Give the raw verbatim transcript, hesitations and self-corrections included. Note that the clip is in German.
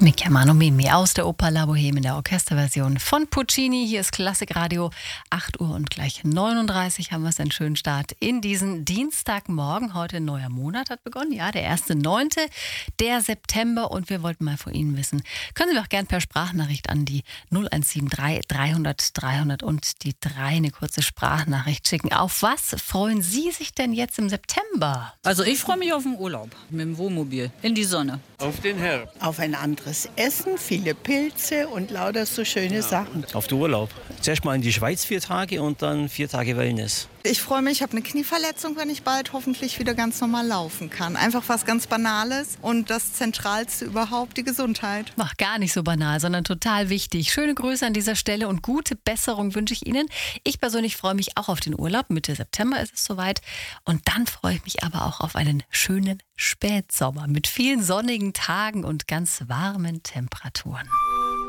Mi chiamano Mimi aus der Oper La Boheme in der Orchesterversion von Puccini. Hier ist Klassikradio, acht Uhr und gleich neununddreißig haben wir es, einen schönen Start in diesen Dienstagmorgen. Heute ein neuer Monat hat begonnen, ja, der erste neunte der September. Und wir wollten mal von Ihnen wissen, können Sie mir auch gern per Sprachnachricht an die null eins sieben drei dreihundert dreihundert und die drei eine kurze Sprachnachricht schicken. Auf was freuen Sie sich denn jetzt im September? Also ich freue mich auf den Urlaub mit dem Wohnmobil in die Sonne. Auf den Herbst. Auf ein anderes Essen, viele Pilze und lauter so schöne ja. Sachen. Auf den Urlaub. Zuerst mal in die Schweiz vier Tage und dann vier Tage Wellness. Ich freue mich, ich habe eine Knieverletzung, wenn ich bald hoffentlich wieder ganz normal laufen kann. Einfach was ganz Banales und das Zentralste überhaupt, die Gesundheit. Ach, gar nicht so banal, sondern total wichtig. Schöne Grüße an dieser Stelle und gute Besserung wünsche ich Ihnen. Ich persönlich freue mich auch auf den Urlaub. Mitte September ist es soweit. Und dann freue ich mich aber auch auf einen schönen Spätsommer mit vielen sonnigen Tagen und ganz warmen Temperaturen.